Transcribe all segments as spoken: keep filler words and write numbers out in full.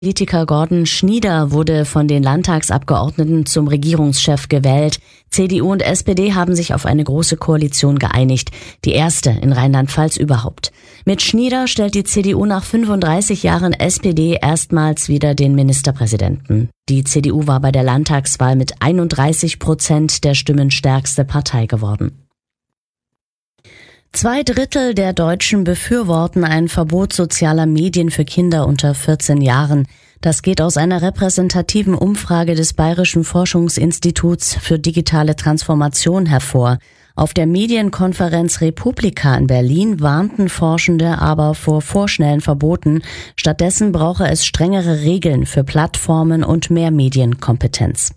Politiker Gordon Schnieder wurde von den Landtagsabgeordneten zum Regierungschef gewählt. C D U und S P D haben sich auf eine große Koalition geeinigt, die erste in Rheinland-Pfalz überhaupt. Mit Schnieder stellt die C D U nach fünfunddreißig Jahren S P D erstmals wieder den Ministerpräsidenten. Die C D U war bei der Landtagswahl mit einunddreißig Prozent der Stimmen stärkste Partei geworden. Zwei Drittel der Deutschen befürworten ein Verbot sozialer Medien für Kinder unter vierzehn Jahren. Das geht aus einer repräsentativen Umfrage des Bayerischen Forschungsinstituts für digitale Transformation hervor. Auf der Medienkonferenz Republika in Berlin warnten Forschende aber vor vorschnellen Verboten. Stattdessen brauche es strengere Regeln für Plattformen und mehr Medienkompetenz.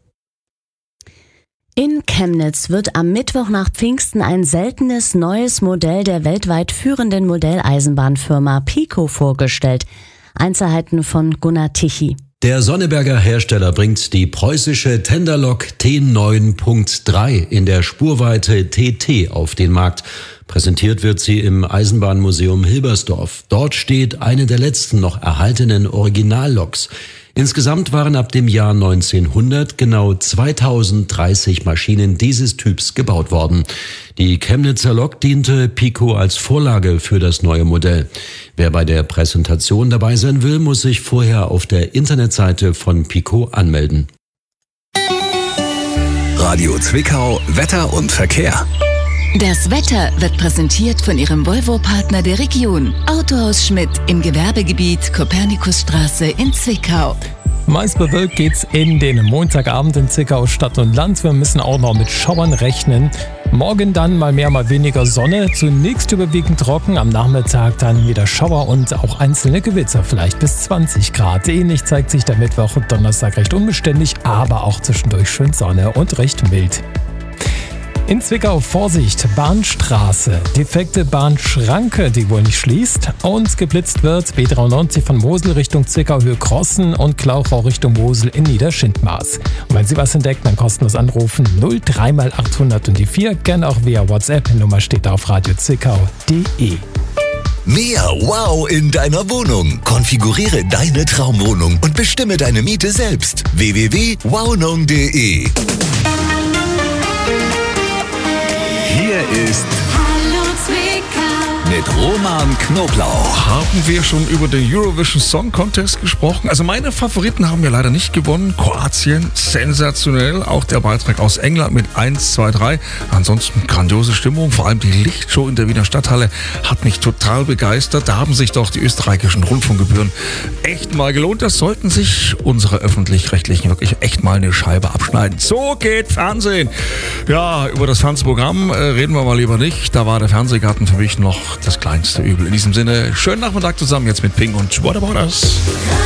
In Chemnitz wird am Mittwoch nach Pfingsten ein seltenes neues Modell der weltweit führenden Modelleisenbahnfirma Pico vorgestellt. Einzelheiten von Gunnar Tichy. Der Sonneberger Hersteller bringt die preußische Tenderlok T neun Punkt drei in der Spurweite T T auf den Markt. Präsentiert wird sie im Eisenbahnmuseum Hilbersdorf. Dort steht eine der letzten noch erhaltenen Originalloks. Insgesamt waren ab dem Jahr neunzehnhundert genau zweitausenddreißig Maschinen dieses Typs gebaut worden. Die Chemnitzer Lok diente Pico als Vorlage für das neue Modell. Wer bei der Präsentation dabei sein will, muss sich vorher auf der Internetseite von Pico anmelden. Radio Zwickau, Wetter und Verkehr. Das Wetter wird präsentiert von Ihrem Volvo-Partner der Region. Autohaus Schmidt im Gewerbegebiet Kopernikusstraße in Zwickau. Meist bewölkt geht's in den Montagabend in Zwickau Stadt und Land. Wir müssen auch noch mit Schauern rechnen. Morgen dann mal mehr, mal weniger Sonne. Zunächst überwiegend trocken, am Nachmittag dann wieder Schauer und auch einzelne Gewitzer, vielleicht bis zwanzig Grad. Ähnlich zeigt sich der Mittwoch und Donnerstag recht unbeständig, aber auch zwischendurch schön Sonne und recht mild. In Zwickau Vorsicht, Bahnstraße, defekte Bahnschranke, die wohl nicht schließt, und geblitzt wird B dreiundneunzig von Mosel Richtung Zwickau Höhe Crossen und Klauchau Richtung Mosel in Niederschindmaß. Und wenn Sie was entdecken, dann kostenlos anrufen null drei mal achthundert und die vier, gerne auch via WhatsApp, Nummer steht auf radiozwickau punkt de. Mehr Wow in deiner Wohnung. Konfiguriere deine Traumwohnung und bestimme deine Miete selbst. w w w punkt wownung punkt de. Hier ist Hallo Zwickau mit Roman Knoblauch. Haben wir schon über den Eurovision Song Contest gesprochen? Also meine Favoriten haben ja leider nicht gewonnen. Kroatien, sensationell. Auch der Beitrag aus England mit eins, zwei, drei. Ansonsten grandiose Stimmung. Vor allem die Lichtshow in der Wiener Stadthalle hat mich total begeistert. Da haben sich doch die österreichischen Rundfunkgebühren echt mal gelohnt. Das sollten sich unsere Öffentlich-Rechtlichen wirklich echt mal eine Scheibe abschneiden. So geht Fernsehen. Ja, über das Fernsehprogramm äh, reden wir mal lieber nicht. Da war der Fernsehgarten für mich noch das kleinste Übel. In diesem Sinne, schönen Nachmittag zusammen jetzt mit Pink und What About Us?